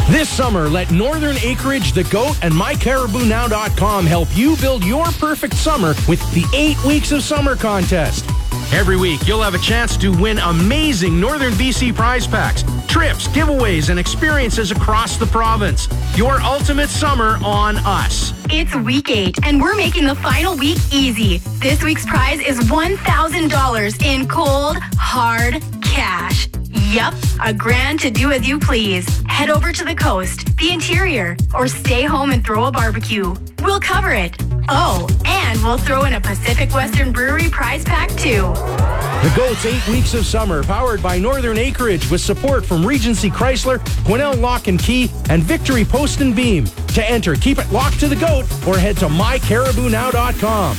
This summer, let Northern Acreage, The Goat, and MyCaribouNow.com help you build your perfect summer with the 8 Weeks of Summer contest. Every week, you'll have a chance to win amazing Northern BC prize packs, trips, giveaways, and experiences across the province. Your ultimate summer on us. It's week 8, and we're making the final week easy. This week's prize is $1,000 in cold, hard cash. Yup, $1,000 to do as you please. Head over to the coast, the interior, or stay home and throw a barbecue. We'll cover it. Oh, and we'll throw in a Pacific Western Brewery prize pack too. The Goat's 8 Weeks of Summer, powered by Northern Acreage with support from Regency Chrysler, Quesnel Lock and Key, and Victory Post and Beam. To enter, keep it locked to the Goat or head to MyCaribouNow.com.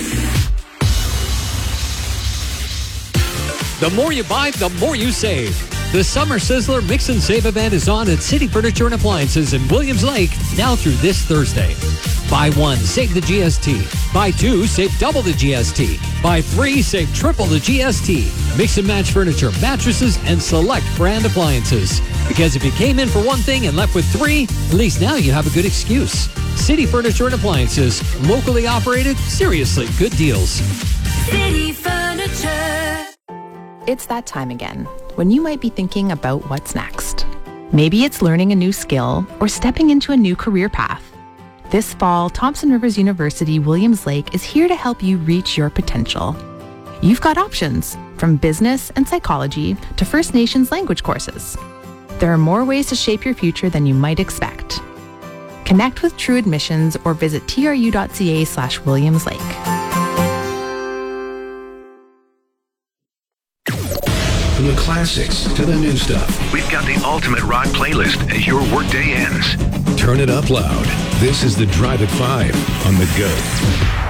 The more you buy, the more you save. The Summer Sizzler Mix and Save event is on at City Furniture and Appliances in Williams Lake now through this Thursday. Buy 1, save the GST. Buy 2, save double the GST. Buy 3, save triple the GST. Mix and match furniture, mattresses, and select brand appliances. Because if you came in for one thing and left with 3, at least now you have a good excuse. City Furniture and Appliances. Locally operated, seriously good deals. City Furniture. It's that time again, when you might be thinking about what's next. Maybe it's learning a new skill or stepping into a new career path. This fall, Thompson Rivers University Williams Lake is here to help you reach your potential. You've got options, from business and psychology to First Nations language courses. There are more ways to shape your future than you might expect. Connect with True Admissions or visit tru.ca/WilliamsLake. From the classics to the new stuff, we've got the ultimate rock playlist as your workday ends. Turn it up loud. This is the Drive at 5 on The Go.